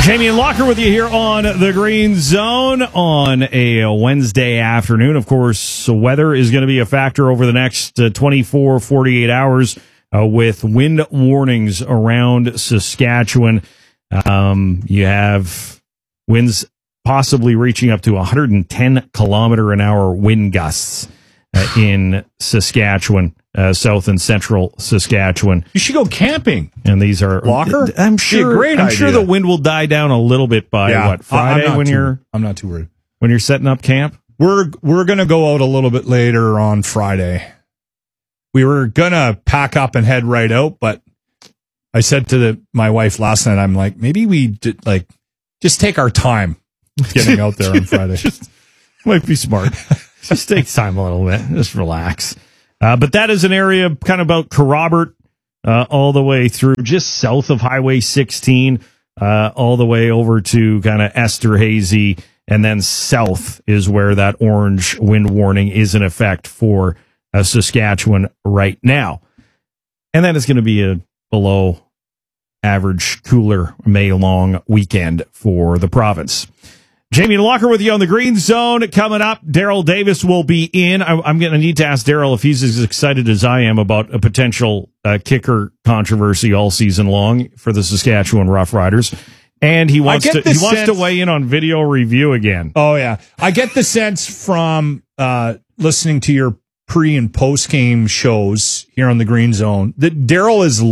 Jamie and Locker with you here on the Green Zone on a Wednesday afternoon. Of course, weather is going to be a factor over the next 24, 48 hours with wind warnings around Saskatchewan. You have winds possibly reaching up to 110 kilometer an hour wind gusts in Saskatchewan. South and central Saskatchewan. You should go camping. And these are Locker. I'm sure. I'm sure the wind will die down a little bit by Friday I'm not too worried when you're setting up camp. We're gonna go out a little bit later on Friday. We were gonna pack up and head right out, but I said to my wife last night, I'm like, maybe we did just take our time getting out there on Friday. Might be smart. Just take time a little bit. Just relax. But that is an area kind of about Kerrobert all the way through just south of Highway 16, all the way over to kind of Esterhazy, and then south is where that orange wind warning is in effect for Saskatchewan right now. And then it's going to be a below average, cooler May-long weekend for the province. Jamie and Locker with you on the Green Zone. Coming up, Daryl Davis will be in. I'm going to need to ask Daryl if he's as excited as I am about a potential kicker controversy all season long for the Saskatchewan Roughriders. And he wants to weigh in on video review again. Oh, yeah. I get the sense from listening to your pre- and post-game shows here on the Green Zone that Daryl is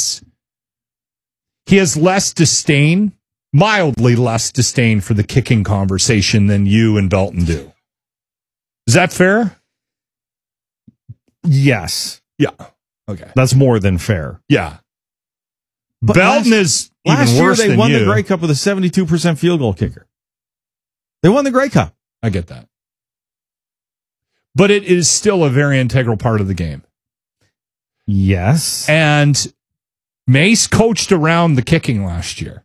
he has less disdain, mildly less disdain for the kicking conversation than you and Dalton do. Is that fair? Yes. Yeah. Okay. That's more than fair. Yeah. But Belton is even last worse year they than won you. the Grey Cup with a 72% field goal kicker. They won the Grey Cup. I get that. But it is still a very integral part of the game. Yes. And Mace coached around the kicking last year.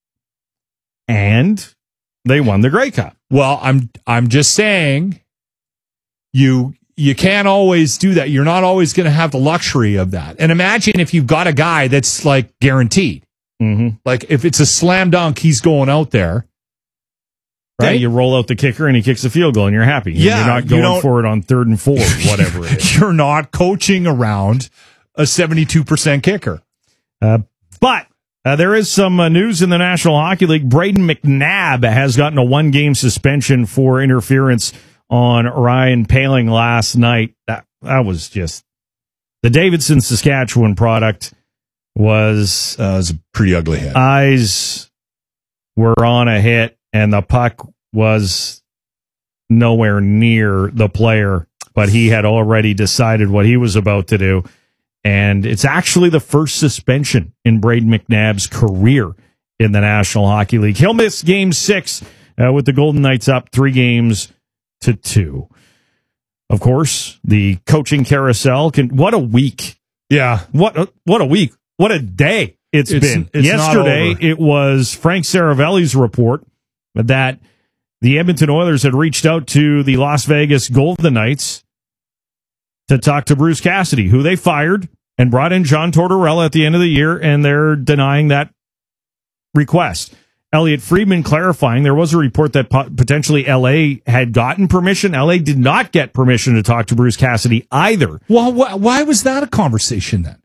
And they won the Grey Cup. Well, I'm just saying you can't always do that. You're not always going to have the luxury of that. And imagine if you've got a guy that's like guaranteed. Mm-hmm. Like if it's a slam dunk, he's going out there. Right? Yeah, you roll out the kicker and he kicks a field goal and you're happy. Yeah, you're not going for it on 3rd and 4, whatever it is. You're not coaching around a 72% kicker. But there is some news in the National Hockey League. Braden McNabb has gotten a 1-game suspension for interference on Ryan Poehling last night. That was just the Davidson Saskatchewan product was a pretty ugly hit. Eyes were on a hit and the puck was nowhere near the player, but he had already decided what he was about to do. And it's actually the first suspension in Braden McNabb's career in the National Hockey League. He'll miss Game 6 with the Golden Knights up 3-2. Of course, the coaching carousel what a week. Yeah. What a week. What a day it's been. Yesterday, it was Frank Saravelli's report that the Edmonton Oilers had reached out to the Las Vegas Golden Knights to talk to Bruce Cassidy, who they fired and brought in John Tortorella at the end of the year, and they're denying that request. Elliot Friedman clarifying there was a report that potentially L.A. had gotten permission. L.A. did not get permission to talk to Bruce Cassidy either. Well, why was that a conversation then?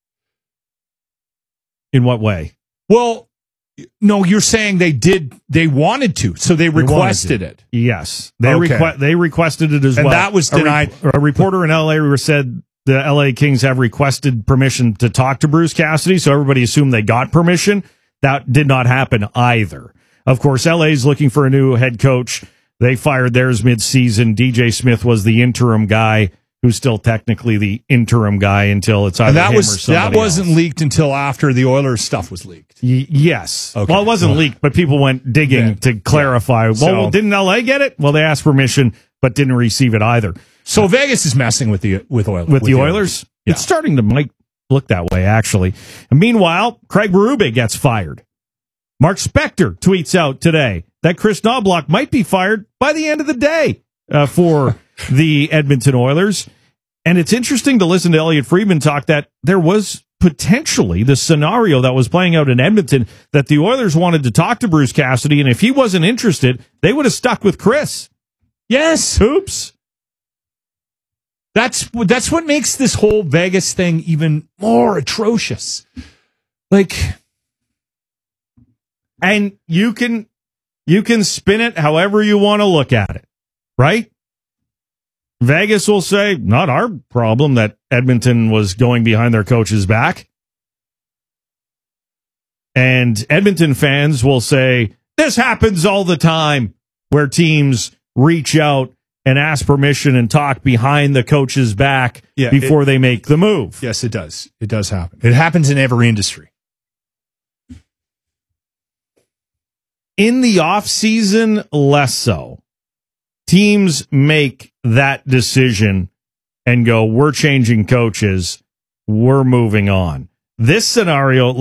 In what way? Well, no, you're saying they wanted to, so they requested it. Yes. They requested it as well. And that was denied. A reporter in L.A. said the L.A. Kings have requested permission to talk to Bruce Cassidy, so everybody assumed they got permission. That did not happen either. Of course, L.A. is looking for a new head coach. They fired theirs midseason. DJ Smith was the interim guy, who's still technically the interim guy until it's either him or somebody that wasn't else. leaked until after the Oilers stuff was leaked. Yes. Okay. Well, it wasn't leaked, but people went digging to clarify. Yeah. Well, didn't LA get it? Well, they asked permission, but didn't receive it either. So Vegas is messing with the Oilers. With the Oilers? Yeah. It's starting to might look that way, actually. And meanwhile, Craig Berube gets fired. Mark Spector tweets out today that Chris Knobloch might be fired by the end of the day for the Edmonton Oilers. And it's interesting to listen to Elliot Friedman talk that there was potentially the scenario that was playing out in Edmonton, that the Oilers wanted to talk to Bruce Cassidy, and if he wasn't interested, they would have stuck with Chris. Yes. Oops. That's what makes this whole Vegas thing even more atrocious. Like, and you can spin it however you want to look at it, right? Vegas will say, not our problem that Edmonton was going behind their coach's back. And Edmonton fans will say, this happens all the time, where teams reach out and ask permission and talk behind the coach's back before they make the move. Yes, it does. It does happen. It happens in every industry. In the offseason, less so. Teams make that decision and go, we're changing coaches, we're moving on. This scenario